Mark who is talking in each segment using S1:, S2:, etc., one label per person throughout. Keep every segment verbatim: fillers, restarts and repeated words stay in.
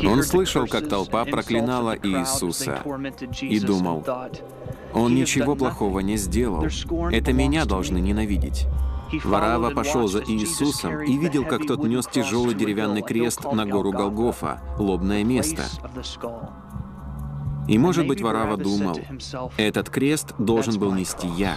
S1: Он слышал, как толпа проклинала Иисуса, и думал: «Он ничего плохого не сделал. Это меня должны ненавидеть». Варавва пошел за Иисусом и видел, как тот нес тяжелый деревянный крест на гору Голгофа, лобное место. И, может быть, Варавва думал: «Этот крест должен был нести я».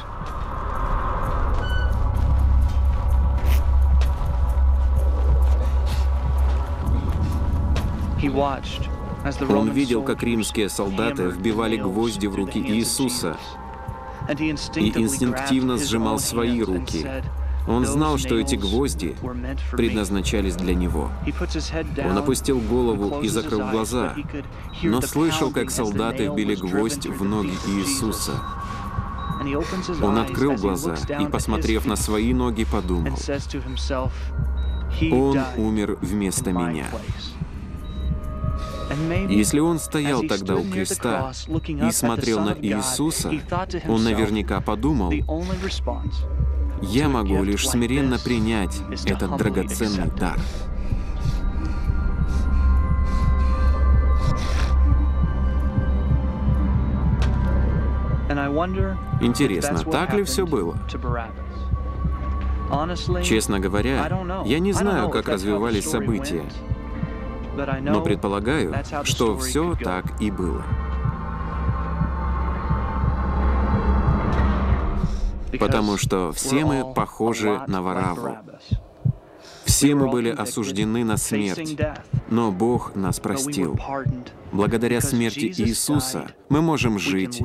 S1: Он видел, как римские солдаты вбивали гвозди в руки Иисуса, и инстинктивно сжимал свои руки. Он знал, что эти гвозди предназначались для него. Он опустил голову и закрыл глаза, но слышал, как солдаты вбили гвоздь в ноги Иисуса. Он открыл глаза и, посмотрев на свои ноги, подумал: «Он умер вместо меня». Если он стоял тогда у креста и смотрел на Иисуса, он наверняка подумал: «Я могу лишь смиренно принять этот драгоценный дар». Интересно, так ли все было? Честно говоря, я не знаю, как развивались события, но предполагаю, что все так и было. Потому что все мы похожи на Варавву. Все мы были осуждены на смерть, но Бог нас простил. Благодаря смерти Иисуса мы можем жить